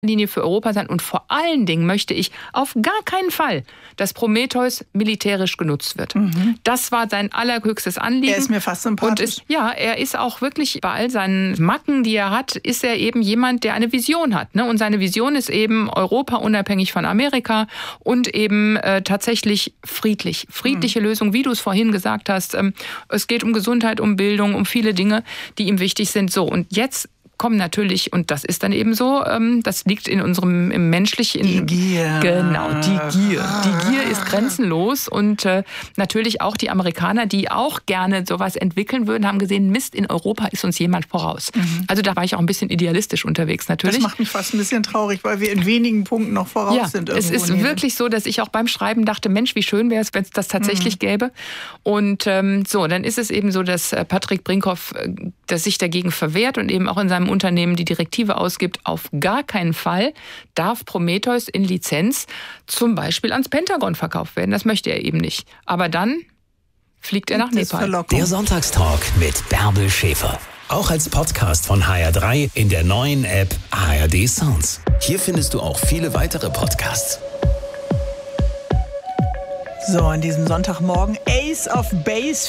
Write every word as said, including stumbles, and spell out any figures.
Linie für Europa sein. Und vor allen Dingen möchte ich auf gar keinen Fall, dass Prometheus militärisch genutzt wird. Mhm. Das war sein allerhöchstes Anliegen. Er ist mir fast sympathisch. Und ist, ja, er ist auch wirklich, bei all seinen Macken, die er hat, ist er eben jemand, der eine Vision hat. Ne? Und seine Vision ist eben Europa unabhängig von Amerika und eben äh, tatsächlich friedlich. Friedliche mhm. Lösung, wie du es vorhin gesagt hast. Ähm, es geht um Gesundheit, um Bildung, um viele Dinge, die ihm wichtig sind. So, und jetzt kommen natürlich, und das ist dann eben so, ähm, das liegt in unserem im menschlichen... Die Gier. Genau, die Gier. Die Gier ist grenzenlos und äh, natürlich auch die Amerikaner, die auch gerne sowas entwickeln würden, haben gesehen, Mist, in Europa ist uns jemand voraus. Mhm. Also da war ich auch ein bisschen idealistisch unterwegs natürlich. Das macht mich fast ein bisschen traurig, weil wir in wenigen Punkten noch voraus ja, sind. Es ist wirklich so, dass ich auch beim Schreiben dachte, Mensch, wie schön wäre es, wenn es das tatsächlich mhm. gäbe. Und ähm, so, dann ist es eben so, dass Patrick Brinkhoff äh, dass sich dagegen verwehrt und eben auch in seinem Unternehmen die Direktive ausgibt, auf gar keinen Fall darf Prometheus in Lizenz zum Beispiel ans Pentagon verkauft werden. Das möchte er eben nicht. Aber dann fliegt er nach Nepal. Der Sonntagstalk mit Bärbel Schäfer. Auch als Podcast von H R drei in der neuen App A R D Sounds. Hier findest du auch viele weitere Podcasts. So, an diesem Sonntagmorgen Ace of Base